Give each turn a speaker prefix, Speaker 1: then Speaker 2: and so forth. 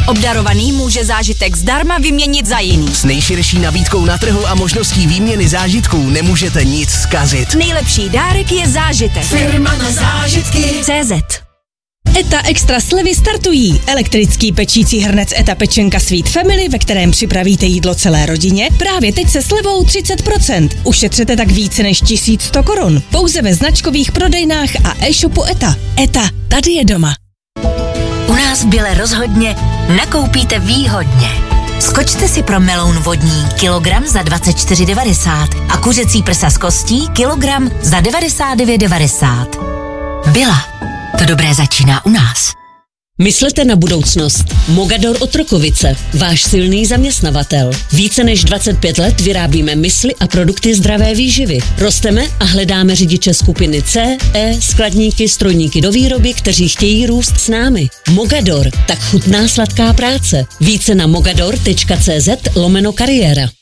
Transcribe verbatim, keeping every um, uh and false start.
Speaker 1: Obdarovaný může zážitek zdarma vyměnit za jiný.
Speaker 2: S nejširší nabídkou na trhu a možností výměny zážitků nemůžete nic zkazit.
Speaker 1: Nejlepší dárek je zážitek.
Speaker 3: Firma na zážitky.
Speaker 1: C Z.
Speaker 4: ETA Extra slevy startují. Elektrický pečící hrnec ETA Pečenka Sweet Family, ve kterém připravíte jídlo celé rodině, právě teď se slevou třicet procent. Ušetřete tak více než tisíc sto korun. Pouze ve značkových prodejnách a e-shopu ETA. ETA, tady je doma.
Speaker 5: U nás v Bile rozhodně nakoupíte výhodně. Skočte si pro meloun vodní kilogram za dvacet čtyři devadesát a kuřecí prsa z kostí kilogram za devadesát devět devadesát. Bila. To dobré začíná u nás.
Speaker 6: Myslete na budoucnost. Mogador Otrokovice, váš silný zaměstnavatel. Více než dvacet pět let vyrábíme mysli a produkty zdravé výživy. Rosteme a hledáme řidiče skupiny C, E, skladníky, strojníky do výroby, kteří chtějí růst s námi. Mogador, tak chutná sladká práce. Více na mogador tečka cé zet lomeno kariéra.